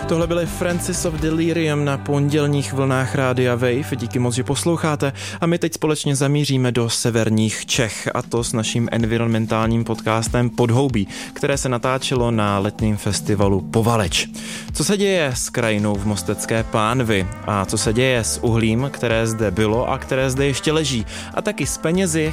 Tohle byly Francis of Delirium na pondělních vlnách Rádia Wave. Díky moc, že posloucháte a my teď společně zamíříme do severních Čech, a to s naším environmentálním podcastem Podhoubí, které se natáčelo na letním festivalu Povaleč. Co se děje s krajinou v Mostecké pánvi a co se děje s uhlím, které zde bylo a které zde ještě leží, a taky s penězi,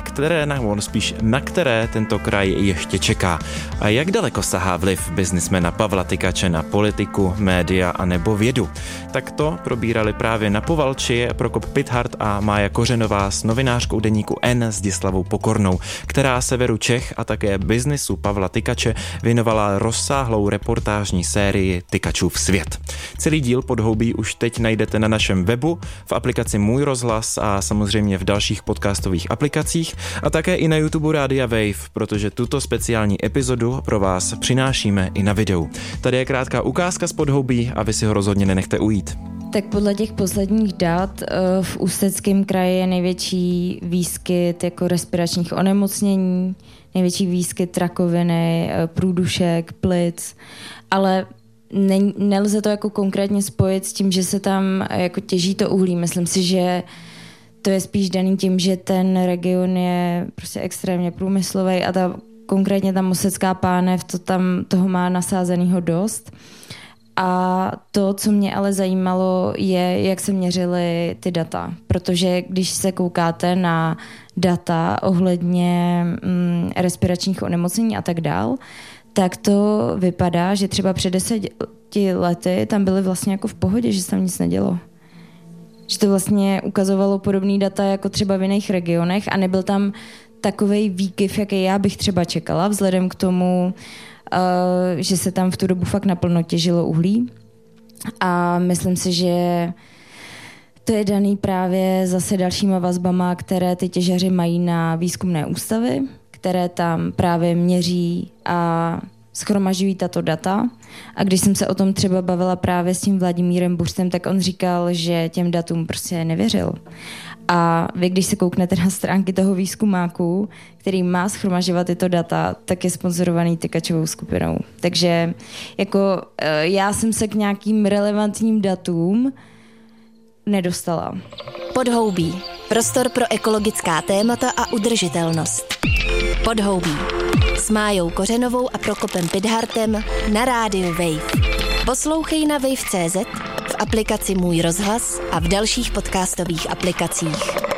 na které tento kraj ještě čeká. A jak daleko sahá vliv biznismena Pavla Tykače na politiku, média a nebo vědu. Tak to probírali právě na Povalči Prokop Pithart a Mája Kořenová s novinářkou deníku N Zdislavou Pokornou, která severu Čech a také biznisu Pavla Tykače věnovala rozsáhlou reportážní sérii Tykačův svět. Celý díl Podhoubí už teď najdete na našem webu, v aplikaci Můj rozhlas a samozřejmě v dalších podcastových aplikacích a také i na YouTube Rádia Wave, protože tuto speciální epizodu pro vás přinášíme i na videu. Tady je krátká ukázka z Podhoubí a vy si ho rozhodně nenechte ujít. Tak podle těch posledních dat v Ústeckém kraji je největší výskyt jako respiračních onemocnění, největší výskyt rakoviny, průdušek, plic, ale nelze to jako konkrétně spojit s tím, že se tam jako těží to uhlí. Myslím si, že to je spíš daný tím, že ten region je prostě extrémně průmyslový a konkrétně ta Mostecká pánev toho má nasázenýho dost. A to, co mě ale zajímalo, je, jak se měřily ty data. Protože když se koukáte na data ohledně respiračních onemocnění a tak dál, tak to vypadá, že třeba před 10 lety tam byly vlastně jako v pohodě, že se tam nic nedělo. Že to vlastně ukazovalo podobný data jako třeba v jiných regionech a nebyl tam takovej výkyv, jaký já bych třeba čekala, vzhledem k tomu, že se tam v tu dobu fakt naplno těžilo uhlí. A myslím si, že to je daný právě zase dalšíma vazbama, které ty těžaři mají na výzkumné ústavy, které tam právě měří a shromažďují tato data. A když jsem se o tom třeba bavila právě s tím Vladimírem Buřtem, tak on říkal, že těm datům prostě nevěřil. A vy, když se kouknete na stránky toho výzkumáku, který má shromažďovat tyto data, tak je sponzorovaný Tykačovou skupinou. Takže jako já jsem se k nějakým relevantním datům nedostala. Podhoubí. Prostor pro ekologická témata a udržitelnost. Podhoubí. S Májou Kořenovou a Prokopem Pithartem na rádiu Wave. Poslouchej na wave.cz, v aplikaci Můj rozhlas a v dalších podcastových aplikacích.